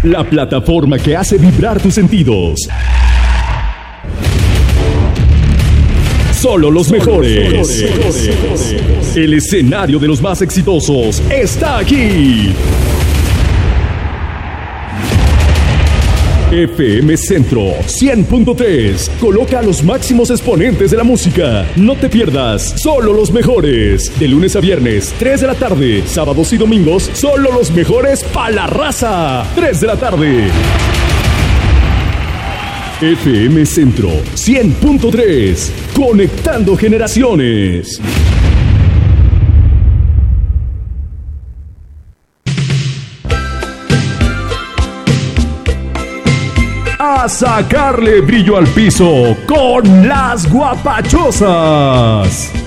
la plataforma que hace vibrar tus sentidos. Solo los mejores. El escenario de los más exitosos está aquí. FM Centro 100.3 coloca a los máximos exponentes de la música. No te pierdas Solo los Mejores. De lunes a viernes, 3 de la tarde. Sábados y domingos, Solo los Mejores pa' la raza. 3 de la tarde. FM Centro 100.3. Conectando generaciones. A sacarle brillo al piso con las guapachosas.